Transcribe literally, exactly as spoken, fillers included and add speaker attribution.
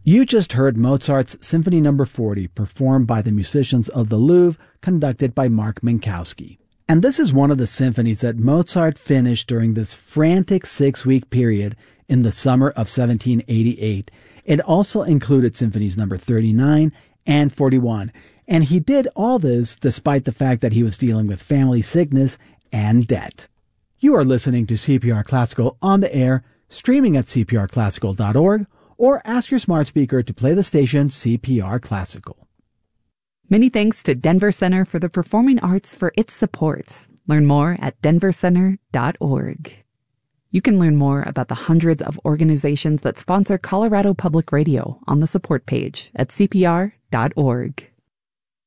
Speaker 1: You just heard Mozart's Symphony Number forty performed by the musicians of the Louvre, conducted by Mark Minkowski. And this is one of the symphonies that Mozart finished during this frantic six-week period in the summer of seventeen eighty-eight. It also included Symphonies Number thirty-nine and forty-one. And he did all this despite the fact that he was dealing with family sickness and debt. You are listening to C P R Classical on the air, streaming at c p r classical dot org, or ask your smart speaker to play the station C P R Classical.
Speaker 2: Many thanks to Denver Center for the Performing Arts for its support. Learn more at denver center dot org. You can learn more about the hundreds of organizations that sponsor Colorado Public Radio on the support page at c p r dot org.